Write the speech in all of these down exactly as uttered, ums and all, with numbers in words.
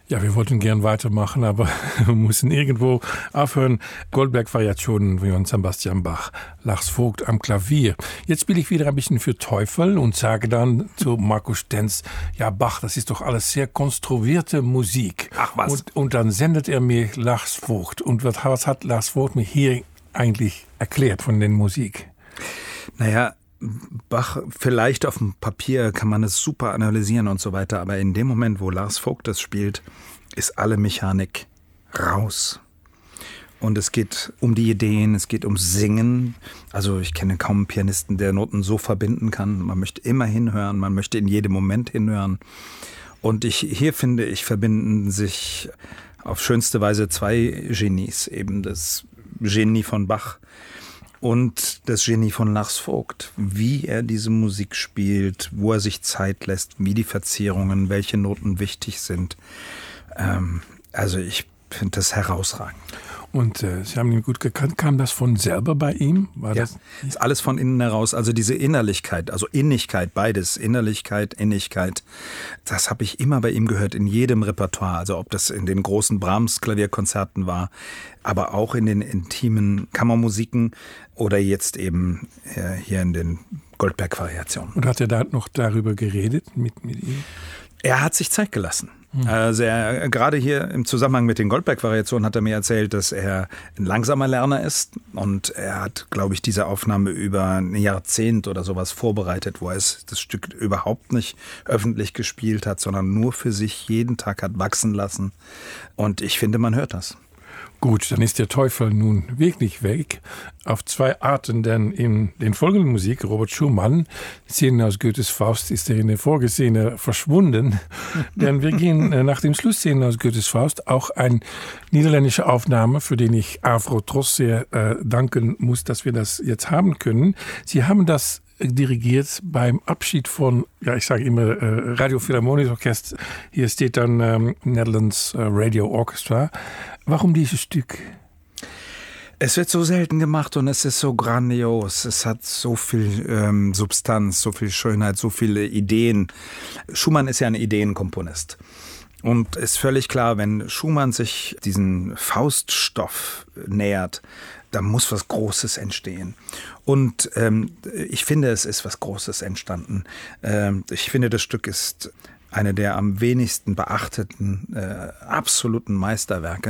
Ja, wir wollten gern weitermachen, aber wir müssen irgendwo aufhören. Goldberg-Variationen von Sebastian Bach, Lars Vogt am Klavier. Jetzt spiele ich wieder ein bisschen für Teufel und sage dann zu Markus Stenz, ja Bach, das ist doch alles sehr konstruierte Musik. Ach was. Und, und dann sendet er mir Lars Vogt. Und was hat Lars Vogt mir hier eigentlich erklärt von der Musik? Naja, Bach, vielleicht auf dem Papier kann man es super analysieren und so weiter, aber in dem Moment, wo Lars Vogt das spielt, ist alle Mechanik raus. Und es geht um die Ideen, es geht ums Singen. Also ich kenne kaum einen Pianisten, der Noten so verbinden kann. Man möchte immer hinhören, man möchte in jedem Moment hinhören. Und ich, hier finde ich, verbinden sich auf schönste Weise zwei Genies. Eben das Genie von Bach und das Genie von Lars Vogt, wie er diese Musik spielt, wo er sich Zeit lässt, wie die Verzierungen, welche Noten wichtig sind. Ähm, also ich finde das herausragend. Und äh, Sie haben ihn gut gekannt. Kam das von selber bei ihm? War ja, das ist alles von innen heraus. Also diese Innerlichkeit, also Innigkeit, beides. Innerlichkeit, Innigkeit. Das habe ich immer bei ihm gehört, in jedem Repertoire. Also ob das in den großen Brahms-Klavierkonzerten war, aber auch in den intimen Kammermusiken oder jetzt eben äh, hier in den Goldberg-Variationen. Und hat er da noch darüber geredet mit, mit ihm? Er hat sich Zeit gelassen. Also er, gerade hier im Zusammenhang mit den Goldberg-Variationen hat er mir erzählt, dass er ein langsamer Lerner ist und er hat, glaube ich, diese Aufnahme über ein Jahrzehnt oder sowas vorbereitet, wo er es, das Stück überhaupt nicht öffentlich gespielt hat, sondern nur für sich jeden Tag hat wachsen lassen. Und ich finde, man hört das. Gut, dann ist der Teufel nun wirklich weg. Auf zwei Arten, denn in den folgenden Musik, Robert Schumann, Szenen aus Goethes Faust, ist er in der Vorgesehene verschwunden. Denn wir gehen nach dem Schluss Szenen aus Goethes Faust auch eine niederländische Aufnahme, für den ich Afro Trost sehr äh, danken muss, dass wir das jetzt haben können. Sie haben das dirigiert beim Abschied von, ja, ich sage immer äh, Radio Philharmonisch Orchester. Hier steht dann ähm, Netherlands äh, Radio Orchestra. Warum dieses Stück? Es wird so selten gemacht und es ist so grandios. Es hat so viel ähm, Substanz, so viel Schönheit, so viele Ideen. Schumann ist ja ein Ideenkomponist. Und es ist völlig klar, wenn Schumann sich diesen Fauststoff nähert, da muss was Großes entstehen. Und ähm, ich finde, es ist was Großes entstanden. Ähm, ich finde, das Stück ist eine der am wenigsten beachteten, äh, absoluten Meisterwerke.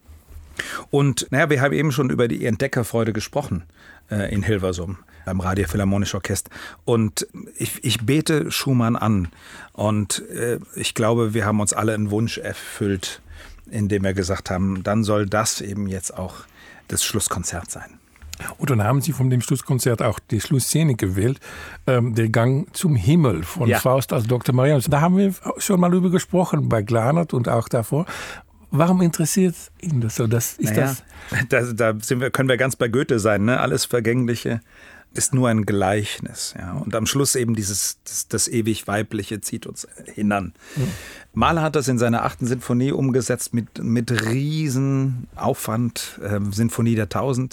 Und naja, wir haben eben schon über die Entdeckerfreude gesprochen äh, in Hilversum beim Radio Philharmonisch Orchester. Und ich, ich bete Schumann an. Und äh, ich glaube, wir haben uns alle einen Wunsch erfüllt, indem wir gesagt haben, dann soll das eben jetzt auch das Schlusskonzert sein. Und dann haben Sie von dem Schlusskonzert auch die Schlussszene gewählt, ähm, der Gang zum Himmel von ja. Faust als Doktor Marianus. Da haben wir schon mal über gesprochen, bei Glanert und auch davor. Warum interessiert ihn das so? Das, ist naja, das? Da, da sind wir, können wir ganz bei Goethe sein, ne? Alles Vergängliche ist nur ein Gleichnis. Ja? Und am Schluss eben dieses, das, das ewig Weibliche zieht uns hinan. Mhm. Mahler hat das in seiner achten Sinfonie umgesetzt mit, mit riesen Aufwand, äh, Sinfonie der Tausend.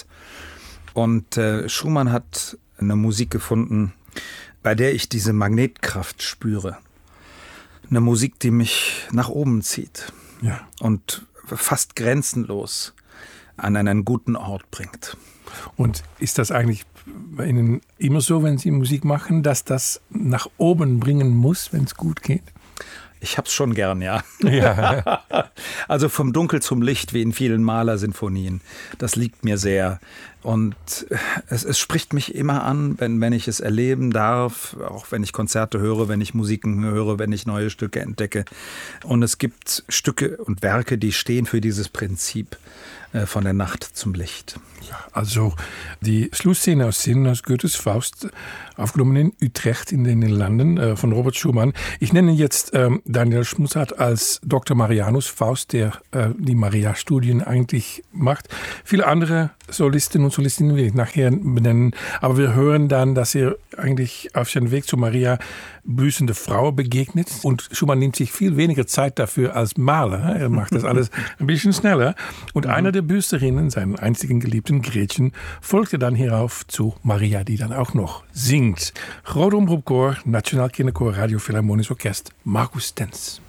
Und äh, Schumann hat eine Musik gefunden, bei der ich diese Magnetkraft spüre. Eine Musik, die mich nach oben zieht. Ja. Und fast grenzenlos an einen guten Ort bringt. Und ist das eigentlich bei Ihnen immer so, wenn Sie Musik machen, dass das nach oben bringen muss, wenn es gut geht? Ich hab's schon gern, ja. ja. Also vom Dunkel zum Licht, wie in vielen Mahler-Sinfonien. Das liegt mir sehr. Und es, es spricht mich immer an, wenn, wenn ich es erleben darf, auch wenn ich Konzerte höre, wenn ich Musiken höre, wenn ich neue Stücke entdecke. Und es gibt Stücke und Werke, die stehen für dieses Prinzip äh, von der Nacht zum Licht. Ja, also die Schlussszene aus Szenen aus Goethes Faust, aufgenommen in Utrecht in den Niederlanden äh, von Robert Schumann. Ich nenne jetzt ähm, Daniel Schmutzart als Doktor Marianus Faust, der äh, die Maria-Studien eigentlich macht. Viele andere Solistinnen und Solistinnen will ich nachher benennen, aber wir hören dann, dass er eigentlich auf seinem Weg zu Maria büßende Frau begegnet und Schumann nimmt sich viel weniger Zeit dafür als Mahler. Er macht das alles ein bisschen schneller und mhm. einer der Büßerinnen, seinen einzigen geliebten Gretchen, folgte dann hierauf zu Maria, die dann auch noch singt. Groot Omroep Koor, Nationaal Kinderkoor, Radio Philharmonisch Orkest, Markus Stenz.